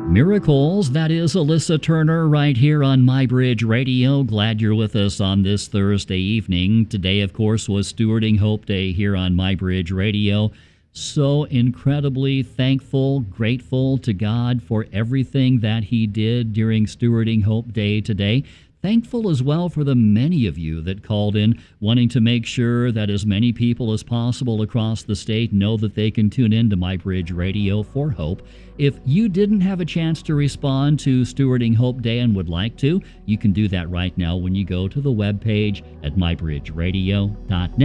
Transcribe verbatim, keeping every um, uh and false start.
Miracles, that is Alyssa Turner right here on MyBridge Radio. Glad you're with us on this Thursday evening. Today, of course, was Stewarding Hope Day here on MyBridge Radio. So incredibly thankful, grateful to God for everything that He did during Stewarding Hope Day today. Thankful as well for the many of you that called in, wanting to make sure that as many people as possible across the state know that they can tune in to MyBridge Radio for hope. If you didn't have a chance to respond to Stewarding Hope Day and would like to, you can do that right now when you go to the webpage at my bridge radio dot net.